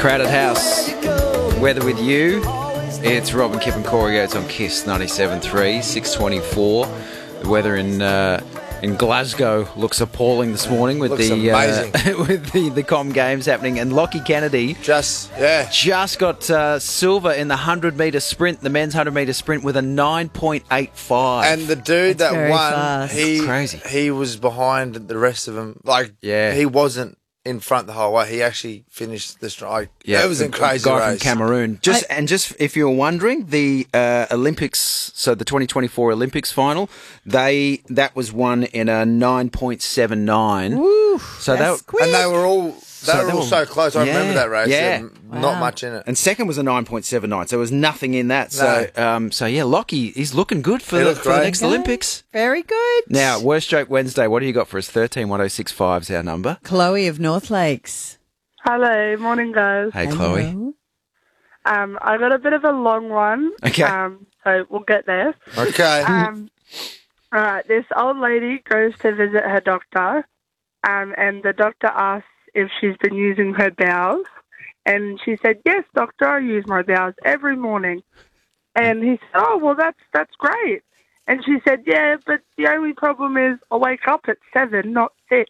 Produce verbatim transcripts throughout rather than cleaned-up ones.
Crowded House, Weather with You. It's Rob and Kip and Corey Oates on Kiss ninety-seven point three, six twenty-four. The weather in uh, in Glasgow looks appalling this morning with looks the uh, amazing. with the, the Com Games happening. And Lockie Kennedy Just, yeah. just got uh, silver in the one hundred metre sprint, the men's one hundred metre sprint, with a nine point eight five. And the dude That's that very won, fast. he Crazy. he was behind the rest of them. Like, Yeah. he wasn't in front the whole way. He actually finished the strike. Yeah, it was a crazy guy race. from Cameroon. Just I- and just if you were wondering, the uh, Olympics, so the twenty twenty-four Olympics final, they that was won in a nine point seven nine. Woo, So that's that- quick. And they were all they So were they all were- so close. I yeah, remember that race. yeah. There- Not Wow. much in it. And second was a nine point seven nine, so there was nothing in that. So, um, so yeah, Lockie, he's looking good for, He the, looks for the great. next Okay. Olympics. Very good. Now, Worst Joke Wednesday, what do you got for us? thirteen one oh six five is our number. Chloe of North Lakes. Hello, morning guys. Hey, Chloe. Hello. Um, I got a bit of a long one. Okay. Um, so we'll get there. Okay. Um, all right. This old lady goes to visit her doctor, um, and the doctor asks if she's been using her bowels, and she said, "Yes, doctor, I use my bowels every morning." And he said, "Oh, well, that's that's great." And she said, "Yeah, but the only problem is I wake up at seven, not six."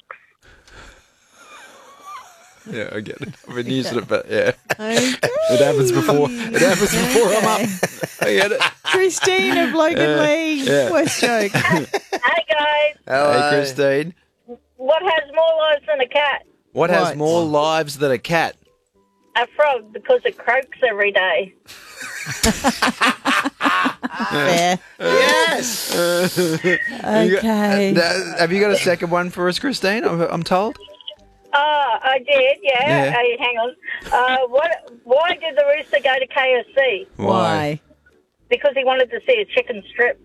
Yeah, I get it. I've been using it, but yeah. Okay. It happens before. It happens before I'm up. I get it. Christine of Logan Lee. yeah. Worst joke. Hey guys, Hello. Hey, Christine. what has more lives than a cat? What, has What? more lives than a cat? A frog, because it croaks every day. Fair. Yes. Okay. Uh, have you got a second one for us, Christine? I'm, I'm told. Oh, I did, yeah. Yeah. Hey, hang on. Uh, what? Why did the rooster go to K F C? Why? Because he wanted to see a chicken strip.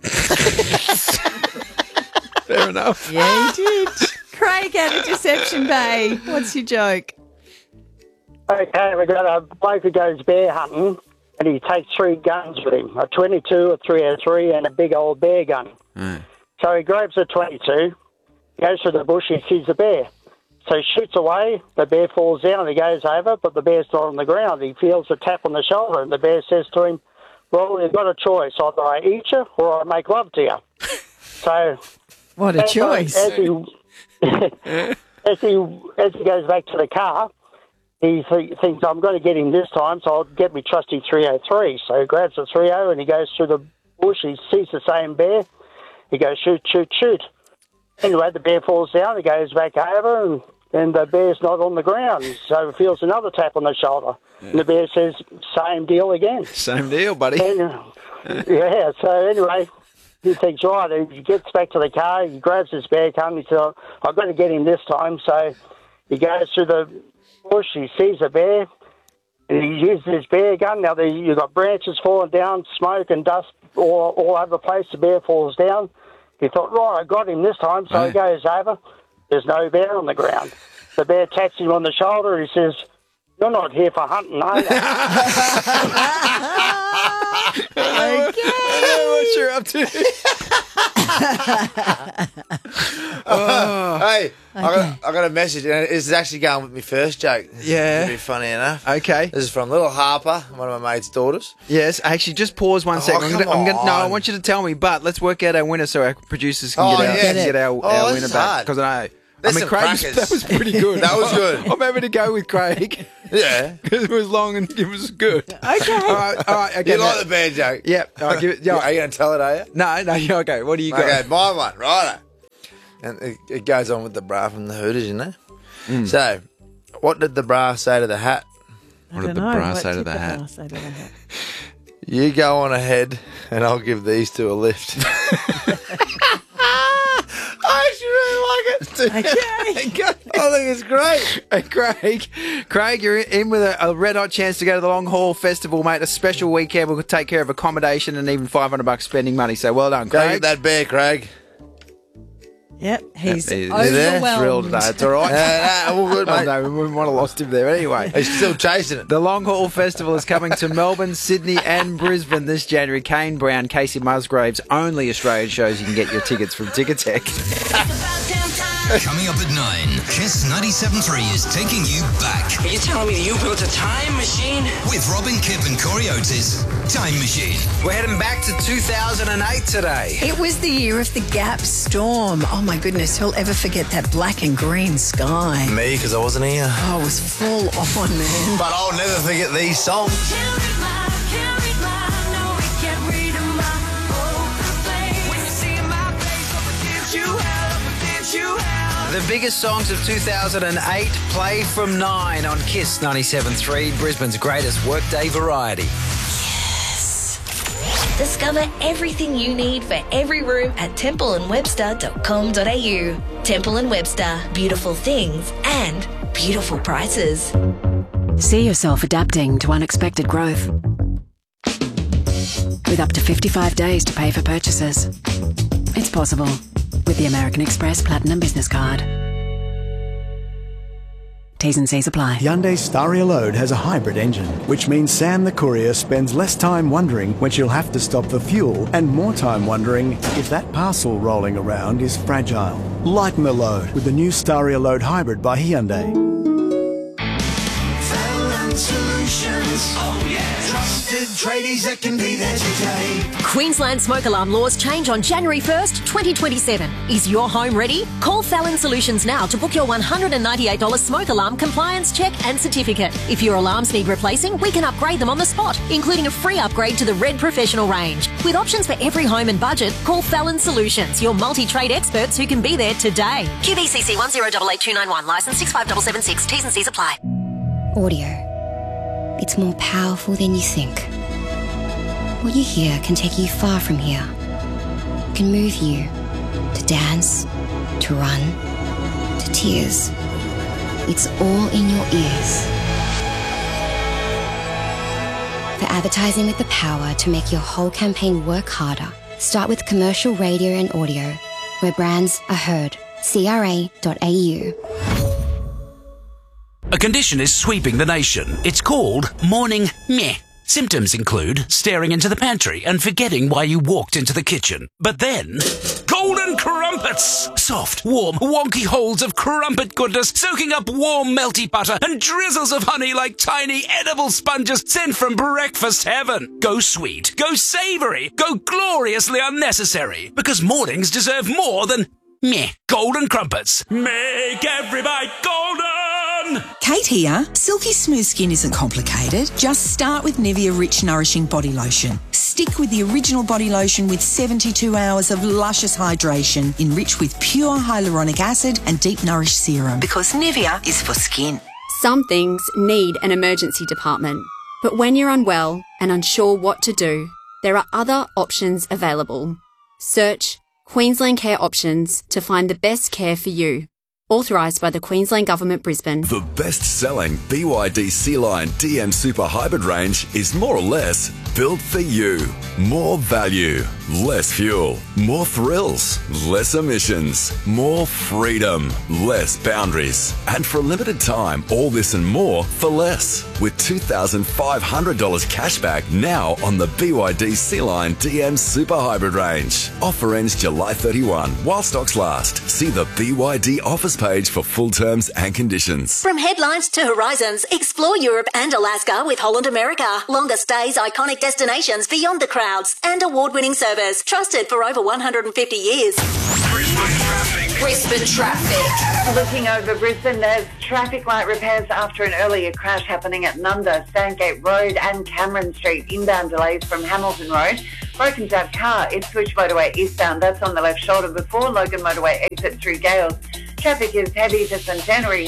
Fair enough. Yeah, he did. Craig out of Deception Bay. What's your joke? Okay, we've got a bloke who goes bear hunting and he takes three guns with him, a twenty-two, a three oh three and a big old bear gun. Mm. So he grabs the twenty-two, goes to the bush, he sees the bear. So he shoots away, the bear falls down and he goes over, but the bear's not on the ground. He feels a tap on the shoulder and the bear says to him, "Well, you've got a choice, either I eat you or I make love to you." So What a as, choice. as he, as he as he goes back to the car, he th- thinks, "I'm going to get him this time, so I'll get me trusty three oh three." So he grabs the three oh and he goes through the bush. He sees the same bear. He goes, "Shoot, shoot, shoot." Anyway, the bear falls down. He goes back over and, and the bear's not on the ground. So he feels another tap on the shoulder. And the bear says, "Same deal again." Same deal, buddy. And, uh, yeah, so anyway, he thinks, right, he gets back to the car, he grabs his bear gun, he says, "I've got to get him this time." So he goes through the bush, he sees a bear, and he uses his bear gun. Now, the, you've got branches falling down, smoke and dust all, all over the place. The bear falls down. He thought, right, I got him this time. So Right. he goes over. There's no bear on the ground. The bear taps him on the shoulder and he says, "You're not here for hunting, are you?" I know what you're up to. Hey, I, got, I got a message, and this is actually going with my first joke. Yeah. It'll be funny enough. Okay. This is from Little Harper, one of my mate's daughters. Yes, actually, just pause one second. I'm come gonna, I'm gonna, no, I on. want you to tell me, but let's work out our winner so our producers can Oh, get, our, yeah. can get our, Oh, our this winner is back. hard. Because I know. There's I mean, some Craig, was- crackers. that was pretty good. That was good. I'm happy to go with Craig. Yeah. Because it was long and it was good. Okay. All right, all right. Okay, You now- like the bear joke? Yeah, I'll give it. Yeah. Are you going to tell it, are you? No, no, yeah, okay. What do you got? Okay, my one, right. And it, it goes on with the bra from the Hooters, you know? So, what did the bra say to the hat? What did I the don't know. bra What say to did the hat? bra say to the hat? You go on ahead, and I'll give these two a lift. I actually really like it. Okay. I think it's great. Hey, Craig, Craig, you're in with a, a red hot chance to go to the Long Haul Festival, mate. A special weekend. We'll take care of accommodation and even five hundred bucks spending money. So well done, Go Craig. get that bear, Craig. Yep, he's He's there? overwhelmed. thrilled today. It's all right. Uh, all good, Oh, mate. no, we wouldn't want to lost him there anyway. He's still chasing it. The Long Haul Festival is coming to Melbourne, Sydney and Brisbane this January. Kane Brown, Casey Musgraves, only Australian shows. You can get your tickets from Ticketek. It's about damn time. Coming up at nine, Kiss ninety-seven point three is taking you back. Are you telling me that you built a time machine? With Robin Kipp and Corey Oates. Time Machine. We're heading back to two thousand eight today. It was the year of the Gap storm. Oh my goodness, who'll ever forget that black and green sky? Me, because I wasn't here. Oh, it was full on, man. But I'll never forget these songs. The biggest songs of two thousand eight play from nine on Kiss ninety-seven point three, Brisbane's greatest workday variety. Discover everything you need for every room at temple and webster dot com dot a u. Temple and Webster, beautiful things and beautiful prices. See yourself adapting to unexpected growth. With up to fifty-five days to pay for purchases. It's possible with the American Express Platinum Business Card. T's and C's apply. Hyundai Staria Load has a hybrid engine, which means Sam the courier spends less time wondering when she'll have to stop for fuel and more time wondering if that parcel rolling around is fragile. Lighten the load with the new Staria Load Hybrid by Hyundai. Solutions. Oh yeah. Trusted tradies that can be there today. Queensland smoke alarm laws change on January first, twenty twenty-seven. Is your home ready? Call Fallon Solutions now to book your one hundred ninety-eight dollars smoke alarm compliance check and certificate. If your alarms need replacing, we can upgrade them on the spot, including a free upgrade to the Red Professional range. With options for every home and budget, call Fallon Solutions, your multi-trade experts who can be there today. Q B C C one zero eight eight two nine one, licence six five seven seven six, T's and C's apply. Audio. It's more powerful than you think. What you hear can take you far from here. It can move you to dance, to run, to tears. It's all in your ears. For advertising with the power to make your whole campaign work harder, start with commercial radio and audio, where brands are heard. C R A dot A U. A condition is sweeping the nation. It's called morning meh. Symptoms include staring into the pantry and forgetting why you walked into the kitchen. But then, golden crumpets! Soft, warm, wonky holes of crumpet goodness soaking up warm, melty butter and drizzles of honey like tiny edible sponges sent from breakfast heaven. Go sweet, go savoury, go gloriously unnecessary. Because mornings deserve more than meh. Golden crumpets. Make every bite golden! Kate here. Silky smooth skin isn't complicated. Just start with Nivea Rich Nourishing Body Lotion. Stick with the original body lotion with seventy-two hours of luscious hydration, enriched with pure hyaluronic acid and deep nourish serum. Because Nivea is for skin. Some things need an emergency department. But when you're unwell and unsure what to do, there are other options available. Search Queensland Care Options to find the best care for you. Authorised by the Queensland Government, Brisbane. The best-selling B Y D C-Line D M Super Hybrid range is more or less built for you. More value, less fuel, more thrills, less emissions, more freedom, less boundaries. And for a limited time, all this and more for less. With two thousand five hundred dollars cashback now on the B Y D C-Line D M Super Hybrid range. Offer ends July thirty-first while stocks last. See the B Y D offers page for full terms and conditions. From headlines to horizons, explore Europe and Alaska with Holland America. Longer stays, iconic destinations beyond the crowds, and award-winning service. Trusted for over one hundred fifty years. Brisbane traffic. Brisbane traffic. Looking over Brisbane, there's traffic light repairs after an earlier crash happening at Nunda, Sandgate Road and Cameron Street. Inbound delays from Hamilton Road. Broken down car, Ipswich Motorway eastbound. That's on the left shoulder before Logan Motorway exit through Gales. Traffic is heavy to Centenary.